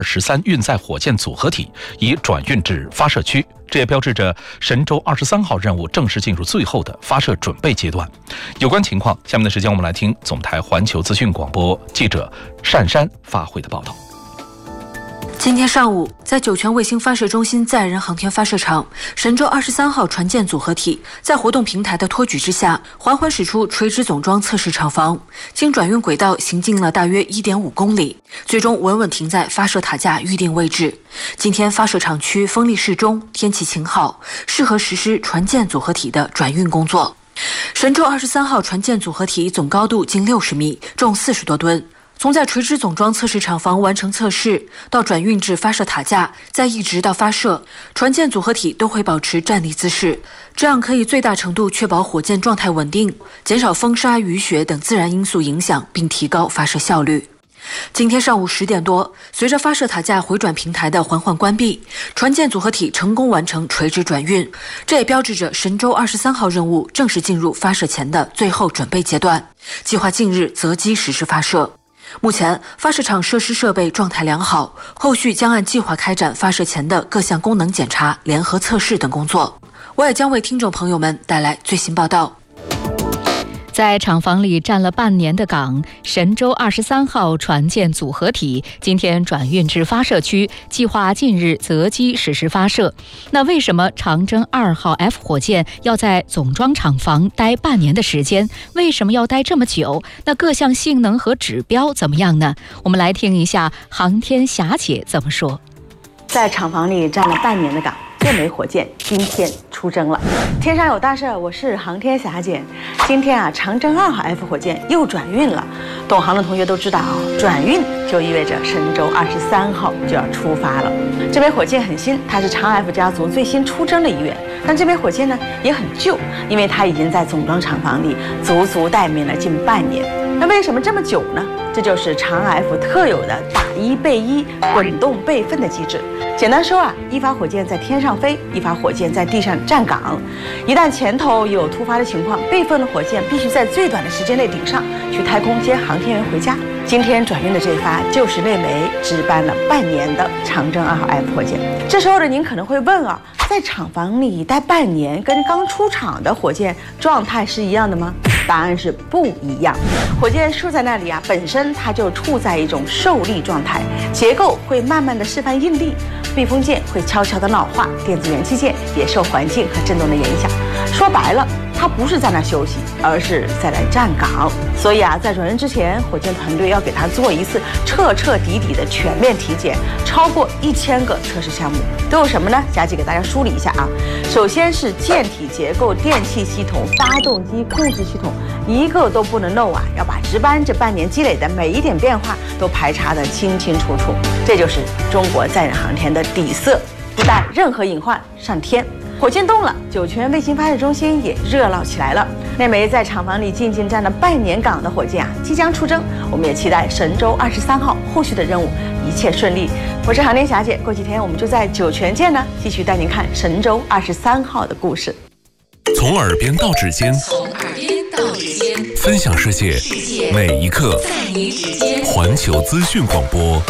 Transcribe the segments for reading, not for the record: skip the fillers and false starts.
13运载火箭组合体已转运至发射区，这也标志着神舟23号任务正式进入最后的发射准备阶段。有关情况，下面的时间我们来听总台环球资讯广播记者单山发回的报道。 今天上午，在酒泉卫星发射中心载人航天发射场，神舟23号船舰组合体在活动平台的托举之下，缓缓驶出垂直总装测试厂房，经转运轨道行进了大约 1.5 公里，最终稳稳停在发射塔架预定位置。今天发射场区风力适中，天气晴好，适合实施船舰组合体的转运工作。神舟23号船舰组合体总高度近60米，重40多吨。从在垂直总装测试厂房完成测试，到转运至发射塔架，再一直到发射，船舰组合体都会保持站立姿势，这样可以最大程度确保火箭状态稳定，减少风沙、雨雪等自然因素影响，并提高发射效率。今天上午10点多，随着发射塔架回转平台的缓缓关闭，船舰组合体成功完成垂直转运，这也标志着神舟23号任务正式进入发射前的最后准备阶段，计划近日择机实施发射。目前，发射场设施设备状态良好，后续将按计划开展发射前的各项功能检查、联合测试等工作。我也将为听众朋友们带来最新报道。 在厂房里站了半年的港，神舟23号船舰组合体今天转运至发射区，计划近日择机实施发射。那为什么长征2号 F 火箭要在总装厂房待半年的时间？为什么要待这么久？那各项性能和指标怎么样呢？我们来听一下航天霞姐怎么说。 在厂房里站了半年的港，这枚火箭今天出征了。天上有大事，我是航天霞姐。今天长征2号 F 火箭又转运了。懂行的同学都知道转运就意味着神舟23号就要出发了。这枚火箭很新，它是长 F 家族最新出征的一员。但这枚火箭呢也很旧，因为它已经在总装厂房里足足待命了近半年。那为什么这么久呢？这就是长 F 特有的打一备一、滚动备份的机制。简单说一发火箭在天上飞，一发火箭在地上站岗。一旦前头有突发的情况，备份的火箭必须在最短的时间内顶上，去太空接航天员回家。今天转运的这发就是那枚值班了半年的长征2号 F 火箭。这时候的您可能会问在厂房里待半年，跟刚出厂的火箭状态是一样的吗？答案是不一样。火箭竖在那里本身它就处在一种受力状态，结构会慢慢的释放应力，密封件会悄悄的老化，电子元器件也受环境和振动的影响。说白了，它不是在那休息，而是在那站岗。所以在转运之前，火箭团队要给它做一次彻彻底底的全面体检，超过1000个测试项目。都有什么呢？霞姐给大家梳理一下首先是舰体结构、电气系统、发动机控制系统，一个都不能漏要把值班这半年积累的每一点变化都排查得清清楚楚。这就是中国载人航天的底色，不带任何隐患上天。火箭动了，酒泉卫星发射中心也热闹起来了。那枚在厂房里静静站了半年岗的火箭即将出征，我们也期待神舟23号后续的任务一切顺利。我是航天霞姐，过几天我们就在酒泉见呢，继续带您看神舟23号的故事。 从耳边到指尖，分享世界每一刻，环球资讯广播。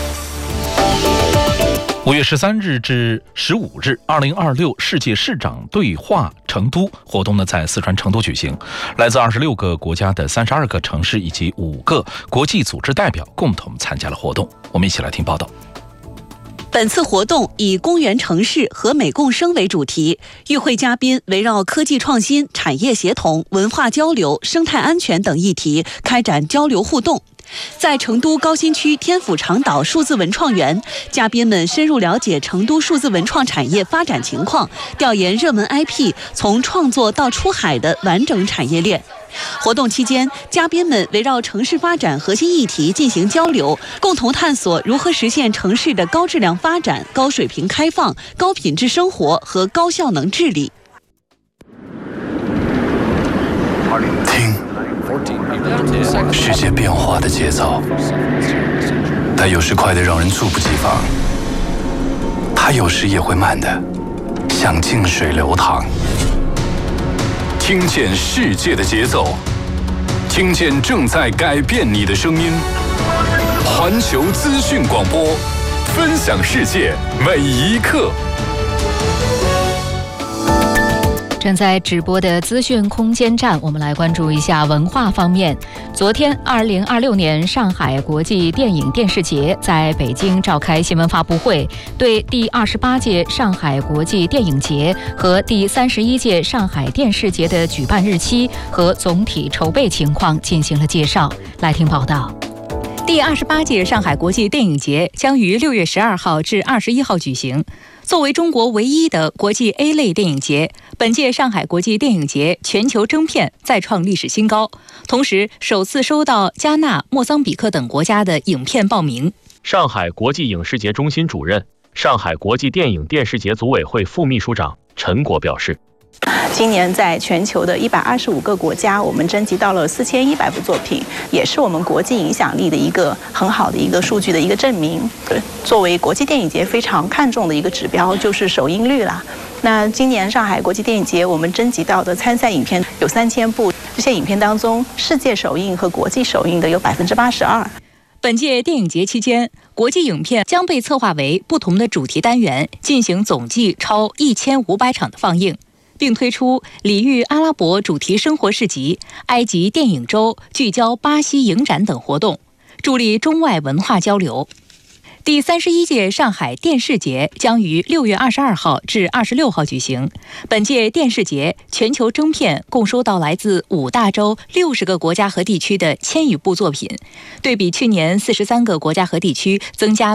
5月13日至15日，2026世界市长对话成都活动在四川成都举行，来自26个国家的32个城市以及5个国际组织代表共同参加了活动。我们一起来听报道。 本次活动以公园城市和美共生为主题，与会嘉宾围绕科技创新、产业协同、文化交流、生态安全等议题开展交流互动。在成都高新区天府长岛数字文创园，嘉宾们深入了解成都数字文创产业发展情况，调研热门 IP 从创作到出海的完整产业链。活动期间，嘉宾们围绕城市发展核心议题进行交流，共同探索如何实现城市的高质量发展、高水平开放、高品质生活和高效能治理。 听世界变化的节奏，它有时快得让人猝不及防，它有时也会慢的像静水流淌。听见世界的节奏，听见正在改变你的声音。环球资讯广播， 分享世界每一刻。 正在直播的资讯空间站，我们来关注一下文化方面。昨天，2026年上海国际电影电视节在北京召开新闻发布会，对第28届上海国际电影节和第31届上海电视节的举办日期和总体筹备情况进行了介绍。来听报道。第28届上海国际电影节将于6月12号至21号举行。作为中国唯一的国际 A 类电影节，本届上海国际电影节全球征片再创历史新高，同时首次收到加纳、莫桑比克等国家的影片报名。 上海国际影视节中心主任、上海国际电影电视节组委会副秘书长陈果表示， 今年在全球的125个国家，我们征集到了4100部作品，也是我们国际影响力的一个很好的一个数据的一个证明。作为国际电影节非常看重的一个指标就是首映率啦。那今年上海国际电影节我们征集到的参赛影片有3000部，这些影片当中，世界首映和国际首映的有82%。 本届电影节期间，国际影片将被策划为不同的主题单元，进行总计超1500场的放映，并推出礼遇阿拉伯主题生活市集、埃及电影周、聚焦巴西影展等活动，助力中外文化交流。第31届上海电视节将于6月22号至26号举行。本届电视节全球征片共收到来自5大洲60个国家和地区的1000余部作品，对比去年43个国家和地区增加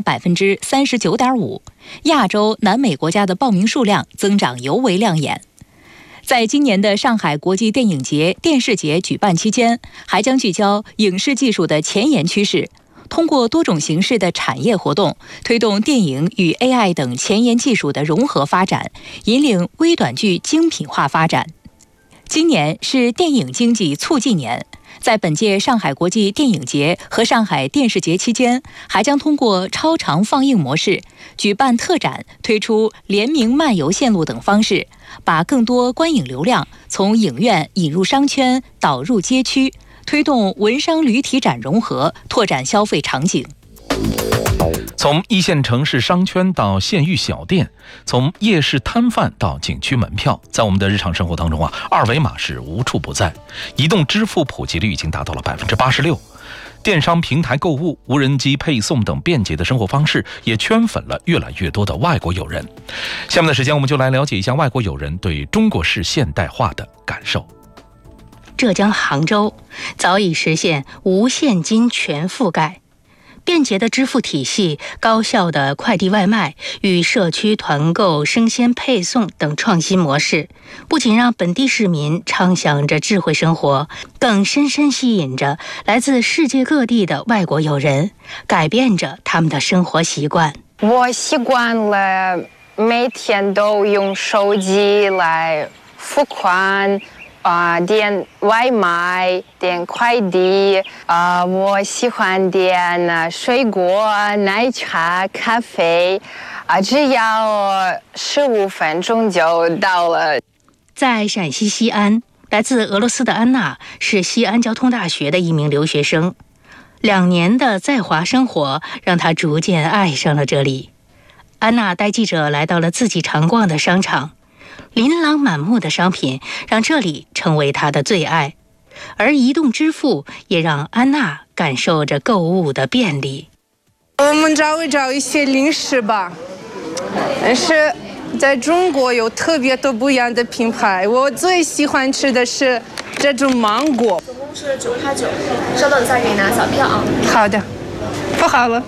39.5%。亚洲、南美国家的报名数量增长尤为亮眼。在今年的上海国际电影节电视节举办期间，还将聚焦影视技术的前沿趋势，通过多种形式的产业活动，推动电影与 AI 等前沿技术的融合发展，引领微短剧精品化发展。今年是电影经济促进年，在本届上海国际电影节和上海电视节期间，还将通过超长放映模式、举办特展、推出联名漫游线路等方式，把更多观影流量从影院引入商圈，导入街区，推动文商旅体展融合，拓展消费场景。 从一线城市商圈到县域小店，从夜市摊贩到景区门票，在我们的日常生活当中二维码是无处不在。移动支付普及率已经达到了86%。电商平台购物、无人机配送等便捷的生活方式，也圈粉了越来越多的外国友人。下面的时间，我们就来了解一下外国友人对中国式现代化的感受。 浙江杭州早已实现无现金全覆盖。便捷的支付体系、高效的快递外卖与社区团购、生鲜配送等创新模式，不仅让本地市民畅享着智慧生活，更深深吸引着来自世界各地的外国友人，改变着他们的生活习惯。 我习惯了每天都用手机来付款。点外卖，点快递，我喜欢点水果、奶茶、咖啡，只要15分钟就到了。 在陕西西安，来自俄罗斯的安娜是西安交通大学的一名留学生，2年的在华生活让她逐渐爱上了这里。安娜带记者来到了自己常逛的商场。琳琅满目的商品让这里成为她的最爱，而移动支付也让安娜感受着购物的便利。 我们找一些零食吧，但是在中国有特别多不一样的品牌，我最喜欢吃的是这种芒果。 总共是9块9，稍等一下给你拿小票啊。 好的，不好了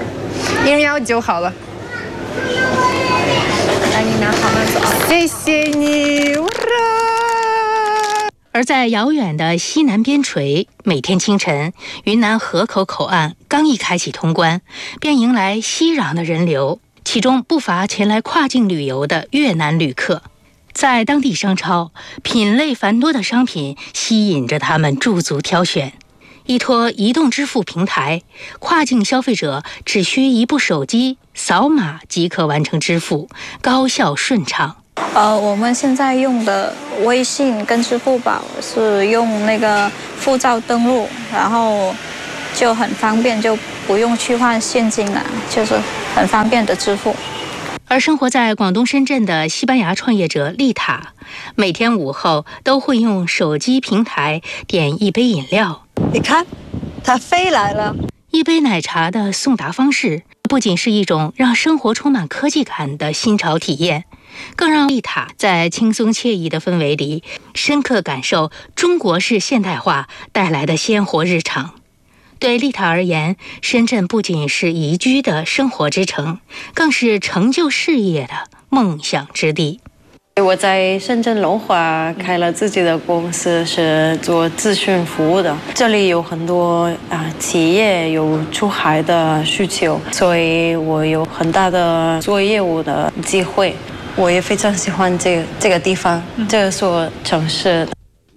，1秒就好了。 来，你拿好慢走。 谢谢你。 而在遥远的西南边陲，每天清晨，云南河口口岸刚一开启通关，便迎来熙攘的人流，其中不乏前来跨境旅游的越南旅客。在当地商超，品类繁多的商品吸引着他们驻足挑选。依托移动支付平台，跨境消费者只需一部手机扫码即可完成支付，高效顺畅。 我们现在用的微信跟支付宝是用那个护照登录，然后就很方便，就不用去换现金了，就是很方便的支付。 而生活在广东深圳的西班牙创业者丽塔，每天午后都会用手机平台点一杯饮料。 你看，它飞来了。 一杯奶茶的送达方式，不仅是一种让生活充满科技感的新潮体验，更让丽塔在轻松惬意的氛围里，深刻感受中国式现代化带来的鲜活日常。对丽塔而言，深圳不仅是宜居的生活之城，更是成就事业的梦想之地。 我在深圳龙华开了自己的公司，是做咨询服务的。这里有很多企业有出海的需求，所以我有很大的做业务的机会。我也非常喜欢这个地方，这所城市。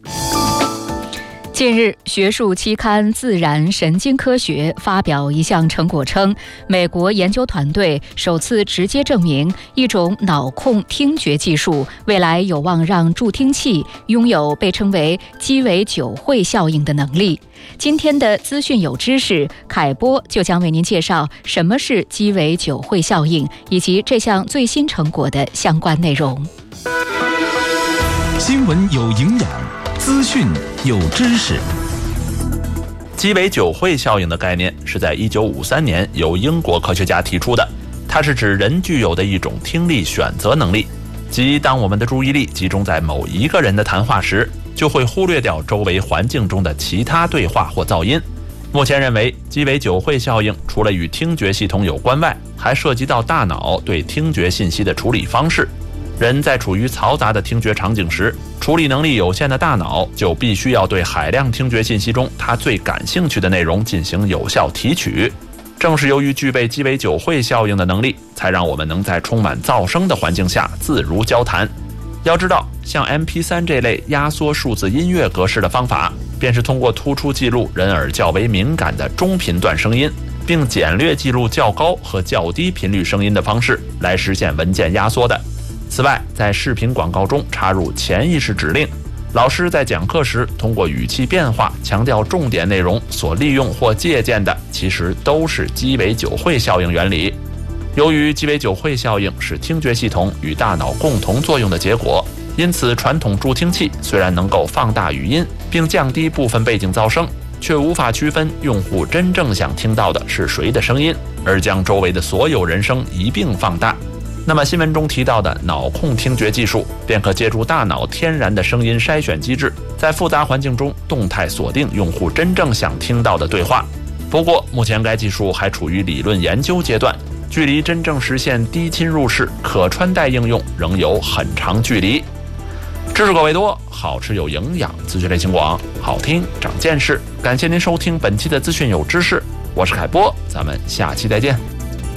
近日，学术期刊《自然神经科学》发表一项成果称，美国研究团队首次直接证明一种脑控听觉技术未来有望让助听器拥有被称为鸡尾酒会效应的能力。今天的资讯有知识，凯波就将为您介绍什么是鸡尾酒会效应，以及这项最新成果的相关内容。 新闻有营养，资讯有知识。 鸡尾酒会效应的概念是在1953年由英国科学家提出的，它是指人具有的一种听力选择能力，即当我们的注意力集中在某一个人的谈话时，就会忽略掉周围环境中的其他对话或噪音。目前认为，鸡尾酒会效应除了与听觉系统有关外，还涉及到大脑对听觉信息的处理方式。人在处于嘈杂的听觉场景时，处理能力有限的大脑就必须要对海量听觉信息中他最感兴趣的内容进行有效提取。正是由于具备鸡尾酒会效应的能力，才让我们能在充满噪声的环境下自如交谈。要知道，像 MP3 这类压缩数字音乐格式的方法，便是通过突出记录人耳较为敏感的中频段声音，并简略记录较高和较低频率声音的方式来实现文件压缩的。此外，在视频广告中插入潜意识指令，老师在讲课时通过语气变化强调重点内容所利用或借鉴的，其实都是鸡尾酒会效应原理。由于鸡尾酒会效应是听觉系统与大脑共同作用的结果，因此传统助听器虽然能够放大语音并降低部分背景噪声，却无法区分用户真正想听到的是谁的声音，而将周围的所有人声一并放大。那么新闻中提到的脑控听觉技术，便可借助大脑天然的声音筛选机制，在复杂环境中动态锁定用户真正想听到的对话。不过，目前该技术还处于理论研究阶段，距离真正实现低侵入式可穿戴应用仍有很长距离。知识口味多，好吃有营养，资讯类型广，好听长见识。感谢您收听本期的资讯有知识，我是凯波，咱们下期再见。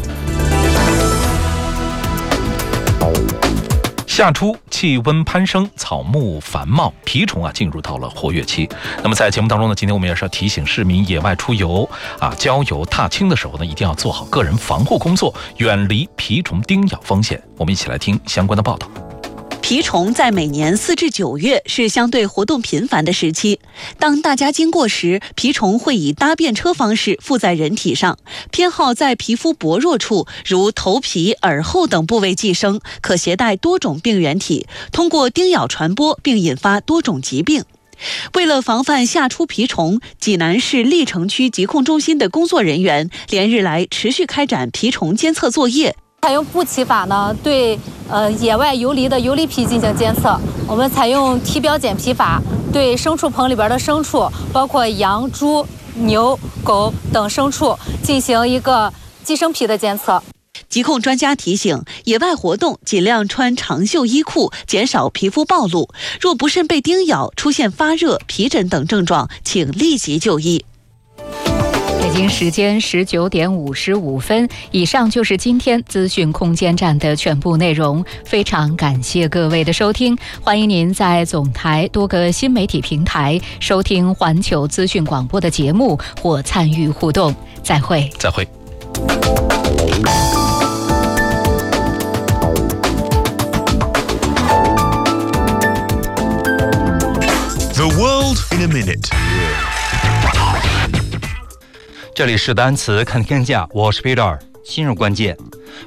夏初气温攀升，草木繁茂，蜱虫进入到了活跃期。那么在节目当中呢，今天我们也是要提醒市民，野外出游郊游踏青的时候呢，一定要做好个人防护工作，远离蜱虫叮咬风险。我们一起来听相关的报道。 蜱虫在每年4至9月是相对活动频繁的时期。当大家经过时，蜱虫会以搭便车方式附在人体上，偏好在皮肤薄弱处，如头皮、耳后等部位寄生，可携带多种病原体，通过叮咬传播，并引发多种疾病。为了防范夏初蜱虫，济南市历城区疾控中心的工作人员连日来持续开展蜱虫监测作业。 采用步骑法呢，对野外游离的游离蜱进行监测。我们采用体表检蜱法，对牲畜棚里边的牲畜，包括羊、猪、牛、狗等牲畜进行一个寄生蜱的监测。 疾控专家提醒，野外活动尽量穿长袖衣裤，减少皮肤暴露。若不慎被叮咬，出现发热、皮疹等症状，请立即就医。 北京时间19点55分，以上就是今天资讯空间站的全部内容。非常感谢各位的收听，欢迎您在总台多个新媒体平台收听环球资讯广播的节目或参与互动。再会。 再会。 The world in a minute。 这里是单词看天下，我是 Peter。新入关键